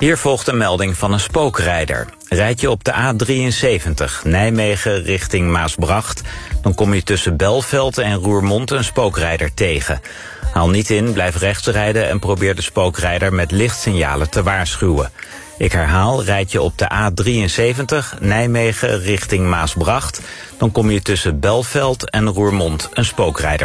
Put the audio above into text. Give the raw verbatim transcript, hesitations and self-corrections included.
Hier volgt een melding van een spookrijder. Rijd je op de A drieënzeventig, Nijmegen richting Maasbracht, dan kom je tussen Belveld en Roermond een spookrijder tegen. Haal niet in, blijf rechts rijden en probeer de spookrijder met lichtsignalen te waarschuwen. Ik herhaal, rijd je op de A drieënzeventig, Nijmegen richting Maasbracht, dan kom je tussen Belveld en Roermond een spookrijder